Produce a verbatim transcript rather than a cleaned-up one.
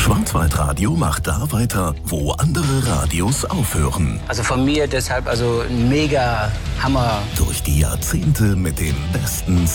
Schwarzwaldradio macht da weiter, wo andere Radios aufhören. Also von mir deshalb also ein mega Hammer. Durch die Jahrzehnte mit den besten